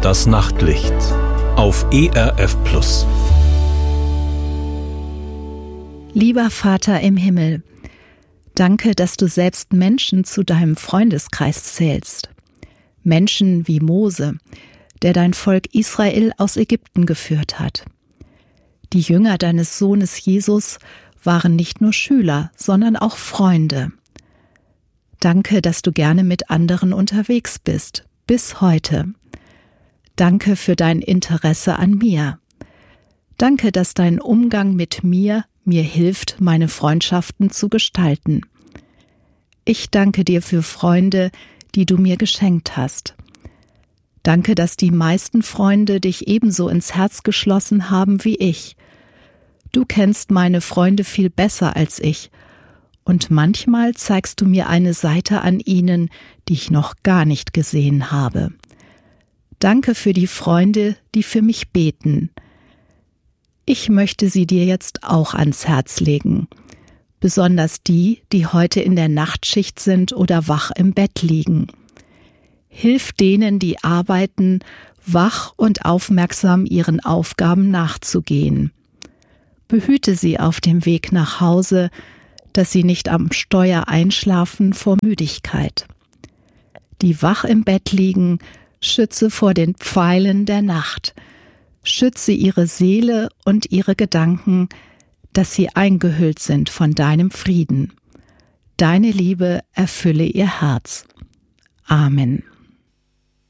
Das Nachtlicht auf ERF Plus. Lieber Vater im Himmel, danke, dass du selbst Menschen zu deinem Freundeskreis zählst. Menschen wie Mose, der dein Volk Israel aus Ägypten geführt hat. Die Jünger deines Sohnes Jesus waren nicht nur Schüler, sondern auch Freunde. Danke, dass du gerne mit anderen unterwegs bist, bis heute. Danke für dein Interesse an mir. Danke, dass dein Umgang mit mir hilft, meine Freundschaften zu gestalten. Ich danke dir für Freunde, die du mir geschenkt hast. Danke, dass die meisten Freunde dich ebenso ins Herz geschlossen haben wie ich. Du kennst meine Freunde viel besser als ich. Und manchmal zeigst du mir eine Seite an ihnen, die ich noch gar nicht gesehen habe. Danke für die Freunde, die für mich beten. Ich möchte sie dir jetzt auch ans Herz legen. Besonders die, die heute in der Nachtschicht sind oder wach im Bett liegen. Hilf denen, die arbeiten, wach und aufmerksam ihren Aufgaben nachzugehen. Behüte sie auf dem Weg nach Hause, dass sie nicht am Steuer einschlafen vor Müdigkeit. Die wach im Bett liegen, schütze vor den Pfeilen der Nacht. Schütze ihre Seele und ihre Gedanken, dass sie eingehüllt sind von deinem Frieden. Deine Liebe erfülle ihr Herz. Amen.